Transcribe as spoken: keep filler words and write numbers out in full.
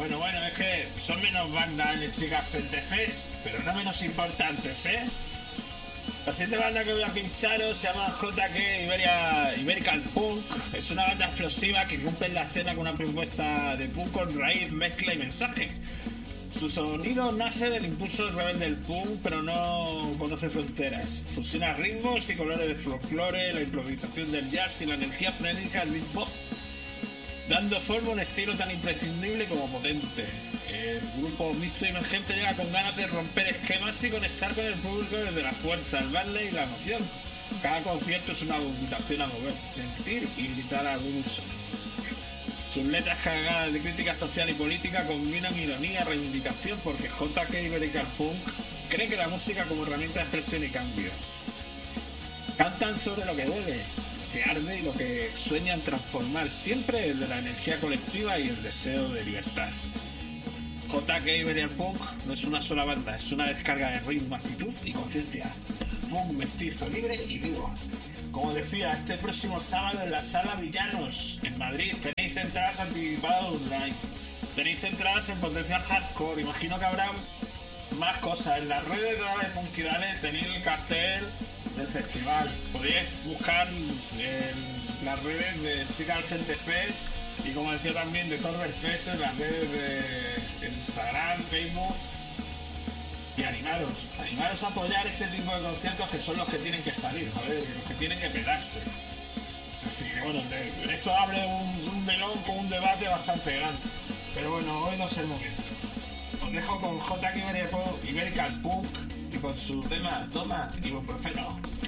Bueno, bueno, es que son menos bandas eléctricas frente Fest, pero no menos importantes, ¿eh? La siguiente banda que voy a pincharos se llama J K Iberia, Iberical Punk. Es una banda explosiva que cumple la escena con una propuesta de punk con raíz, mezcla y mensaje. Su sonido nace del impulso rebelde del punk, pero no conoce fronteras. Fusiona ritmos y colores de folclore, la improvisación del jazz y la energía frenética del beatbox, dando forma a un estilo tan imprescindible como potente. El grupo mixto y emergente llega con ganas de romper esquemas y conectar con el público desde la fuerza, el baile y la emoción. Cada concierto es una invitación a moverse, sentir y gritar al unísono. Sus letras cargadas de crítica social y política combinan ironía y reivindicación, porque J K Iberical Punk cree que la música como herramienta de expresión y cambio. Cantan sobre lo que duele, que arde y lo que sueñan transformar, siempre desde la energía colectiva y el deseo de libertad. J K Iberical Punk no es una sola banda, es una descarga de ritmo, actitud y conciencia. Punk mestizo, libre y vivo. Como decía, este próximo sábado en la Sala Villanos, en Madrid, tenéis entradas anticipadas online. Tenéis entradas en Potencial Hardcore. Imagino que habrá más cosas. En las redes de la Punky Dale tenéis el cartel del festival. Podéis buscar en las redes de Chica Alcente Fest y, como decía, también de Thorber Fest en las redes de Instagram, Facebook. Y animaros, animaros a apoyar este tipo de conciertos, que son los que tienen que salir, joder, los que tienen que pegarse. Así que bueno, de esto abre un, un melón con un debate bastante grande. Pero bueno, hoy no es el momento. Os dejo con J K Iberical Punk y con su tema Toma Ibuprofeno.